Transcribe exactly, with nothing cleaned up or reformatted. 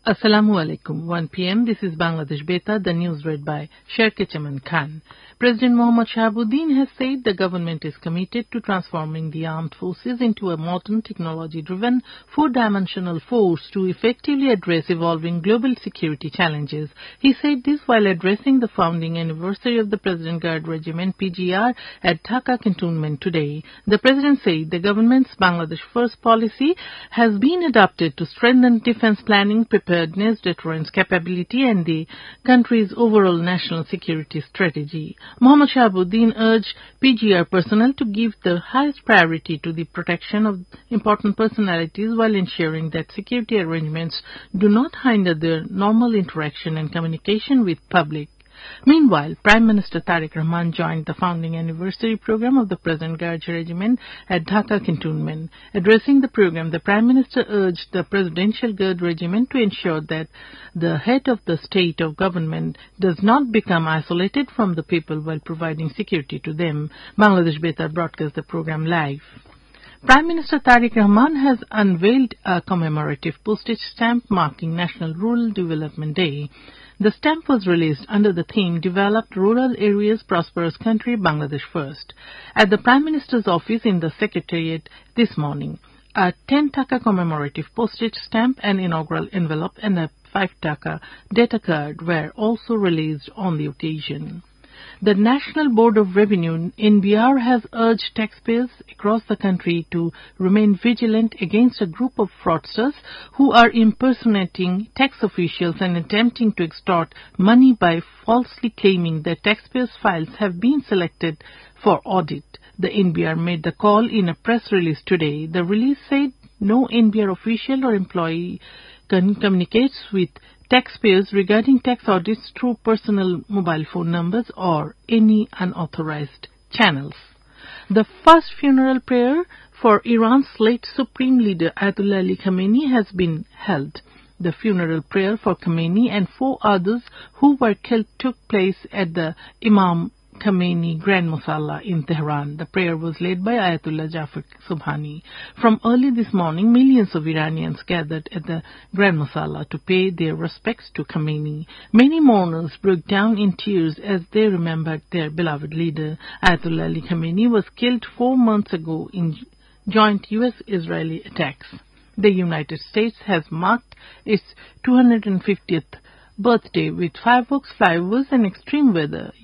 Assalamu alaikum. one p m. This is Bangladesh Beta, the news read by Sherke Chaman Khan. President Mohammad Shahabuddin has said the government is committed to transforming the armed forces into a modern, technology-driven, four-dimensional force to effectively address evolving global security challenges. He said this while addressing the founding anniversary of the President Guard Regiment P G R at Dhaka cantonment today. The President said the government's Bangladesh First policy has been adopted to strengthen defense planning, preparedness, deterrence capability and the country's overall national security strategy. Mohammad Shahabuddin urged P G R personnel to give the highest priority to the protection of important personalities while ensuring that security arrangements do not hinder their normal interaction and communication with public. Meanwhile, Prime Minister Tariq Rahman joined the founding anniversary program of the President Guard Regiment at Dhaka cantonment. Addressing the program, the Prime Minister urged the Presidential Guard Regiment to ensure that the head of the state of government does not become isolated from the people while providing security to them. Bangladesh Beta broadcast the program live. Prime Minister Tariq Rahman has unveiled a commemorative postage stamp marking National Rural Development Day. The stamp was released under the theme Developed Rural Areas Prosperous Country Bangladesh First at the Prime Minister's office in the Secretariat this morning. A ten taka commemorative postage stamp, an inaugural envelope and a five taka data card were also released on the occasion. The National Board of Revenue, N B R, has urged taxpayers across the country to remain vigilant against a group of fraudsters who are impersonating tax officials and attempting to extort money by falsely claiming that taxpayers' files have been selected for audit. The N B R made the call in a press release today. The release said no N B R official or employee communicates with taxpayers regarding tax audits through personal mobile phone numbers or any unauthorized channels. The first funeral prayer for Iran's late Supreme Leader Ayatollah Ali Khamenei has been held. The funeral prayer for Khamenei and four others who were killed took place at the Imam Khamenei Grand Musalla in Tehran. The prayer was led by Ayatollah Jafar Subhani. From early this morning, millions of Iranians gathered at the Grand Musalla to pay their respects to Khamenei. Many mourners broke down in tears as they remembered their beloved leader. Ayatollah Ali Khamenei was killed four months ago in joint U S Israeli attacks. The United States has marked its two hundred fiftieth birthday with fireworks, flyovers and extreme weather.